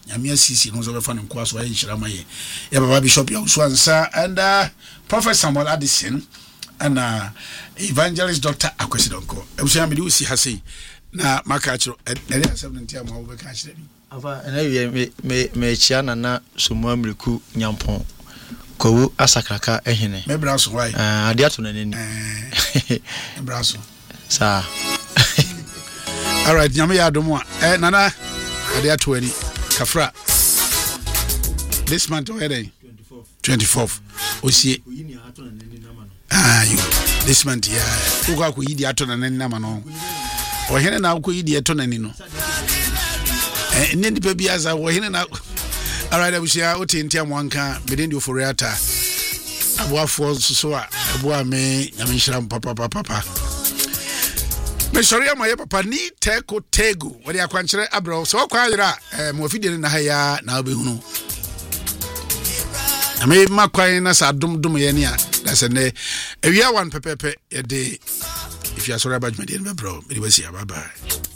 nyame asisi no so be fa ne nko aso ayi nhyira maye ya baba bishop ya Usuansa and Prophet Samuel Addison and Evangelist Dr. Akwesidonko ebusia me di usi hase na makachiro ere asem ntia ma wo be ka chire bi ava na me chia na somu amriku nyampon kowu asakraka ehene me braso why ade ato na nani braso sa all right nyame ya domo nana ade ato ani kafra this month already 24th osie you this month yeah uko akuyidi ato na nani na ma no ohene na akuyidi ato na nani no nne pe bia za ohene na all right abusia otintia mwanka bedendi oforiata aboafo so a aboa me nyamenhira papa me sorry am aye papa ni teko tego wori akwankyere abro so kwa yira mo fidie na ha ya na obehunu ame makwan na sa dum ye ne a that's ne ewia one pepepe ye de if you are sorry about me bro me bye bye.